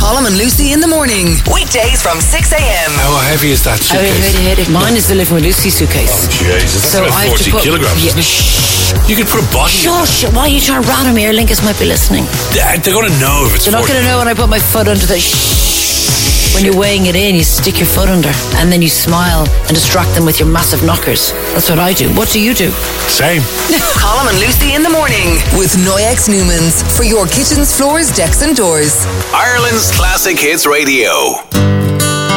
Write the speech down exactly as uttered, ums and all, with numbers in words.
Colm and Lucy in the morning. Weekdays from six a.m. How heavy is that I suitcase? really hate it. Mine is the Living with Lucy suitcase. Oh, Jesus. That's So about I have to forty put- kilograms, Yeah. isn't it? You could put a body in Shush, why are you trying to rat on me? Aer Lingus might be listening. that. They're going to know if it's They're not forty. going to know when I put my foot under the shh. When you're weighing it in, you stick your foot under and then you smile and distract them with your massive knockers. That's what I do. What do you do? Same. Colm and Lucy in the morning with Noyex Newmans for your kitchens, floors, decks and doors. Ireland's Classic Hits Radio.